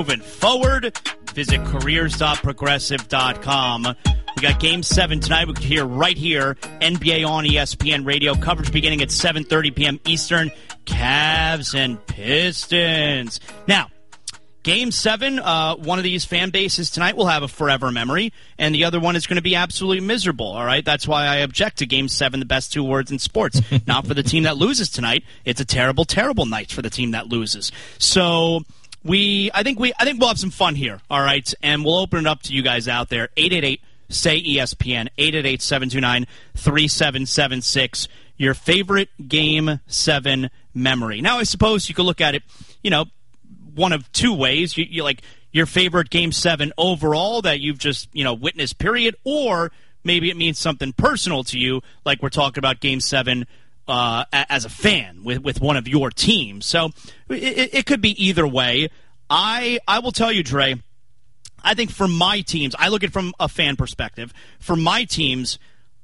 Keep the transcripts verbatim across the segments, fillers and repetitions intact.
Moving forward, visit careers dot progressive dot com. We got Game seven tonight. We can hear right here, N B A on E S P N Radio. Coverage beginning at seven thirty p.m. Eastern. Cavs and Pistons. Now, Game seven, uh, one of these fan bases tonight will have a forever memory, and the other one is going to be absolutely miserable, all right? That's why I object to Game seven, the best two words in sports. Not for the team that loses tonight. It's a terrible, terrible night for the team that loses. So... We, I think we, I think we'll have some fun here, all right, and we'll open it up to you guys out there. eight eight eight, S A Y, E S P N, eight eight eight, seven two nine, three seven seven six. Your favorite Game seven memory. Now, I suppose you could look at it, you know, one of two ways. You, you like your favorite Game seven overall that you've just, you know, witnessed, period, or maybe it means something personal to you, like we're talking about Game seven Uh, as a fan with, with one of your teams. So it, it could be either way. I I will tell you, Dre, I think for my teams, I look at it from a fan perspective. For my teams,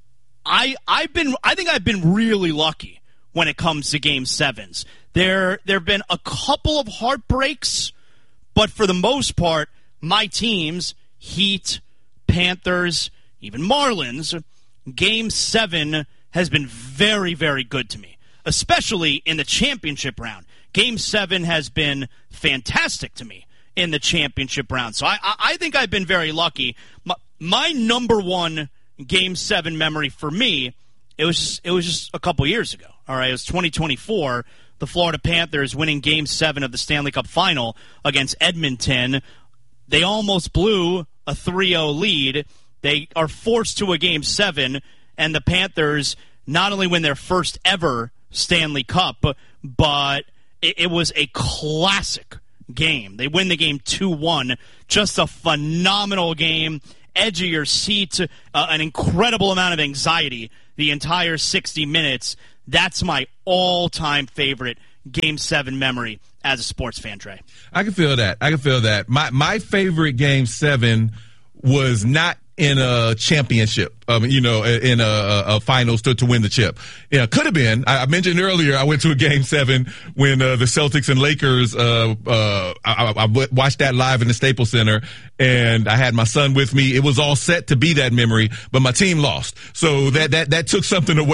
I I've been I think I've been really lucky when it comes to Game Sevens. There there have been a couple of heartbreaks, but for the most part, my teams, Heat, Panthers, even Marlins, Game Seven has been very, very good to me, especially in the championship round. Game seven has been fantastic to me in the championship round. So I, I think I've been very lucky. My, my number one Game seven memory for me, it was just, it was just a couple years ago. All right, it was twenty twenty-four. The Florida Panthers winning Game seven of the Stanley Cup Final against Edmonton. They almost blew a three oh lead. They are forced to a Game seven, and the Panthers not only win their first ever Stanley Cup, but it, it was a classic game. They win the game two one. Just a phenomenal game. Edge of your seat, uh, an incredible amount of anxiety the entire sixty minutes. That's my all-time favorite Game seven memory as a sports fan, Trey. I can feel that. I can feel that. My my favorite Game seven was not in a championship, um, you know, in a, a finals to, to win the chip. Yeah, could have been. I, I mentioned earlier I went to a Game seven when uh, the Celtics and Lakers, uh, uh, I, I watched that live in the Staples Center, and I had my son with me. It was all set to be that memory, but my team lost. So that, that, that took something away.